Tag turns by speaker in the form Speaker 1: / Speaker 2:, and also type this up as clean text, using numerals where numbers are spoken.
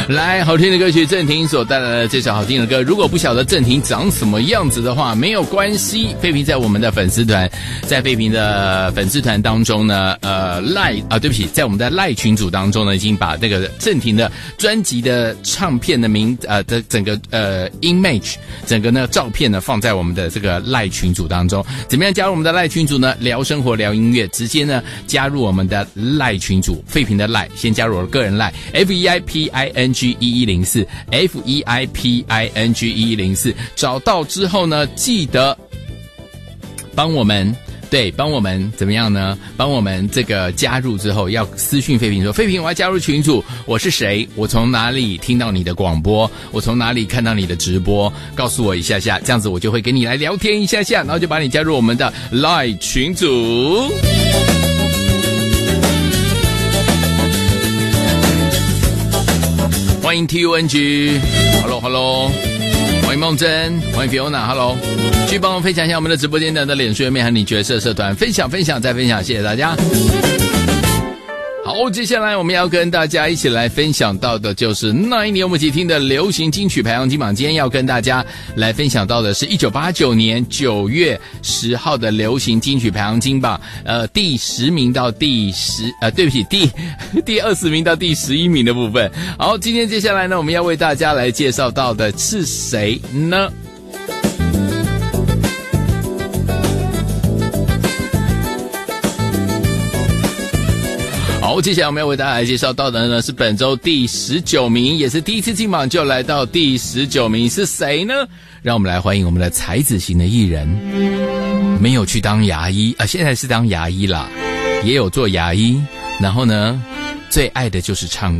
Speaker 1: 来，好听的歌曲，郑婷所带来的这首好听的歌。如果不晓得郑婷长什么样子的话，没有关系。废平在我们的粉丝团，在废平的粉丝团当中呢，对不起，在我们的赖群组当中呢，已经把那个郑婷的专辑的唱片的的整个image， 整个呢照片呢放在我们的这个赖群组当中。怎么样加入我们的赖群组呢？聊生活，聊音乐，直接呢加入我们的赖群组，废平的赖，先加入我的个人赖 FEIPING1104 FEIPING1104， 找到之后呢，记得帮我们怎么样呢？帮我们这个加入之后，要私讯废平说，废平我要加入群组，我是谁？我从哪里听到你的广播？我从哪里看到你的直播？告诉我一下下，这样子我就会跟你来聊天一下下，然后就把你加入我们的 LINE 群组。欢迎 TUNG，Hello，欢迎梦真，欢迎 Fiona，Hello， 去帮我们分享一下我们的直播间的脸书页面和你角色社团，分享再分享，谢谢大家。好，接下来我们要跟大家一起来分享到的就是那一年我们一起听的流行金曲排行金榜。今天要跟大家来分享到的是1989年9月10号的流行金曲排行金榜，第10名到第20名到第11名的部分。好，今天接下来呢，我们要为大家来介绍到的是谁呢？好，接下来我们要为大家来介绍到的呢是本周第19名，也是第一次进榜就来到第19名，是谁呢？让我们来欢迎我们的才子型的艺人，没有去当牙医现在是当牙医啦，也有做牙医，然后呢最爱的就是唱